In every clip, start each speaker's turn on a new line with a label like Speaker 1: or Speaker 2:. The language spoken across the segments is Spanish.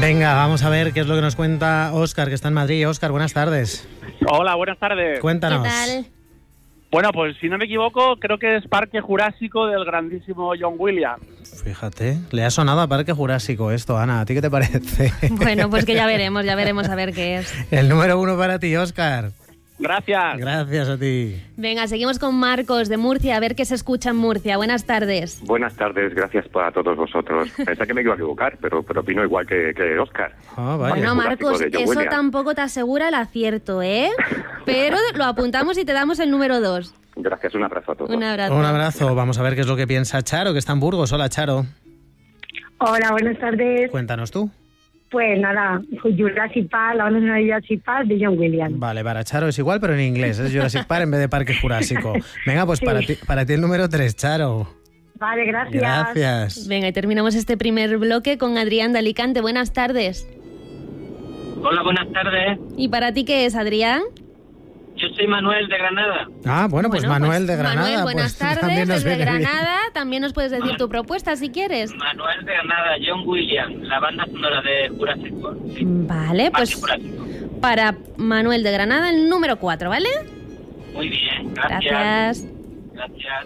Speaker 1: Venga, vamos a ver qué es lo que nos cuenta Óscar, que está en Madrid. Óscar, buenas tardes.
Speaker 2: Hola, buenas tardes.
Speaker 1: Cuéntanos.
Speaker 3: ¿Qué tal?
Speaker 2: Bueno, pues si no me equivoco, creo que es Parque Jurásico del grandísimo John Williams.
Speaker 1: Fíjate, le ha sonado a Parque Jurásico esto, Ana. ¿A ti qué te parece?
Speaker 3: Bueno, pues que ya veremos a ver qué es.
Speaker 1: El número 1 para ti, Óscar.
Speaker 2: Gracias.
Speaker 1: Gracias a ti.
Speaker 3: Venga, seguimos con Marcos de Murcia, a ver qué se escucha en Murcia. Buenas tardes.
Speaker 4: Buenas tardes, gracias a todos vosotros. Pensé que me iba a equivocar, pero opino igual que Óscar.
Speaker 1: Oh, vaya.
Speaker 3: Bueno, Marcos,
Speaker 4: de John
Speaker 3: eso
Speaker 4: Williams.
Speaker 3: tampoco te asegura el acierto, ¿eh? Pero lo apuntamos y te damos el número 2.
Speaker 4: Gracias, un abrazo a todos.
Speaker 3: Un abrazo.
Speaker 1: Un abrazo. Vamos a ver qué es lo que piensa Charo, que está en Burgos. Hola, Charo.
Speaker 5: Hola, buenas tardes.
Speaker 1: Cuéntanos tú.
Speaker 5: Pues nada, Jurassic Park, la banda sonora de Jurassic Park de John Williams.
Speaker 1: Vale, para Charo es igual, pero en inglés. Es Jurassic Park en vez de Parque Jurásico. Venga, pues
Speaker 5: Sí.
Speaker 1: para ti el número 3, Charo.
Speaker 5: Vale, gracias.
Speaker 1: Gracias.
Speaker 3: Venga, y terminamos este primer bloque con Adrián de Alicante. Buenas tardes.
Speaker 6: Hola, buenas tardes.
Speaker 3: ¿Y para ti qué es, Adrián?
Speaker 6: Yo soy Manuel de Granada.
Speaker 1: Ah, bueno, pues Manuel de Granada.
Speaker 3: Manuel, buenas
Speaker 1: pues,
Speaker 3: tardes,
Speaker 1: también nos
Speaker 3: desde
Speaker 1: viene bien.
Speaker 3: Granada. También nos puedes decir tu propuesta si quieres.
Speaker 6: Manuel de Granada, John Williams, la banda sonora de Jurassic Park. Sí.
Speaker 3: Vale,
Speaker 6: Parque
Speaker 3: pues
Speaker 6: Jurásico.
Speaker 3: para Manuel de Granada el número 4, ¿vale?
Speaker 6: Muy bien, gracias. Gracias.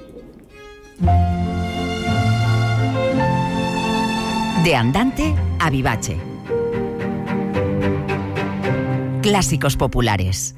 Speaker 7: De andante a vivace. Clásicos populares.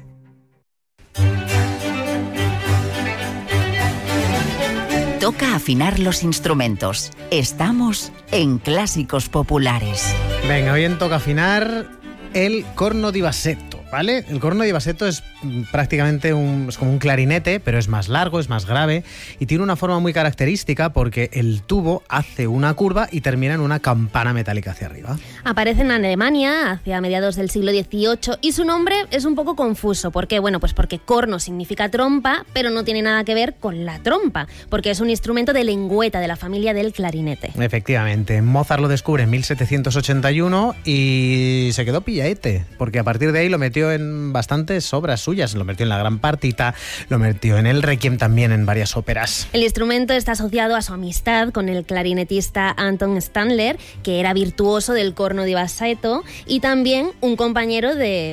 Speaker 7: Toca afinar los instrumentos. Estamos en Clásicos Populares.
Speaker 1: Venga, hoy en Toca Afinar el corno di bassetto, ¿vale? El corno di bassetto es prácticamente es como un clarinete, pero es más largo, es más grave y tiene una forma muy característica porque el tubo hace una curva y termina en una campana metálica hacia arriba.
Speaker 3: Aparece en Alemania hacia mediados del siglo XVIII y su nombre es un poco confuso. ¿Por qué? Bueno, pues porque corno significa trompa, pero no tiene nada que ver con la trompa, porque es un instrumento de lengüeta de la familia del clarinete.
Speaker 1: Efectivamente, Mozart lo descubre en 1781 y se quedó pillaete, porque a partir de ahí lo metió en bastantes obras suyas, lo metió en la Gran Partita, lo metió en el Requiem también en varias óperas.
Speaker 3: El instrumento está asociado a su amistad con el clarinetista Anton Stadler, que era virtuoso del corno di bassetto y también un compañero de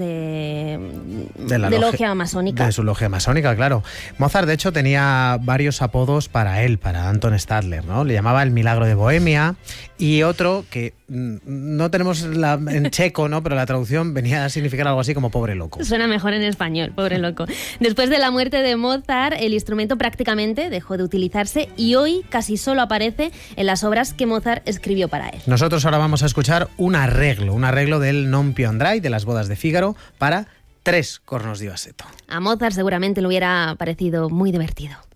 Speaker 1: la
Speaker 3: logia masónica.
Speaker 1: De su logia masónica, claro. Mozart, de hecho, tenía varios apodos para él, para Anton Stadler, ¿no? Le llamaba el Milagro de Bohemia y otro que no tenemos en checo, ¿no? Pero la traducción venía a significar algo así como pobre loco.
Speaker 3: Suena mejor en español, pobre loco. Después de la muerte de Mozart, el instrumento prácticamente dejó de utilizarse y hoy casi solo aparece en las obras que Mozart escribió para él.
Speaker 1: Nosotros ahora vamos a escuchar un arreglo del Non più andrai, de las bodas de Fígaro, para 3 cornos di bassetto.
Speaker 3: A Mozart seguramente le hubiera parecido muy divertido.